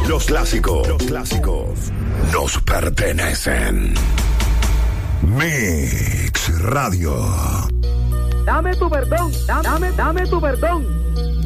Los clásicos nos pertenecen. Mix Radio. Dame tu perdón, dame tu perdón.